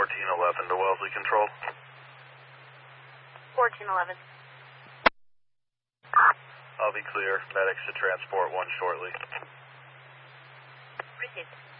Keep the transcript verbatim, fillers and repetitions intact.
fourteen eleven to Wellesley Control. fourteen eleven. I'll be clear. Medics to transport one shortly. Received.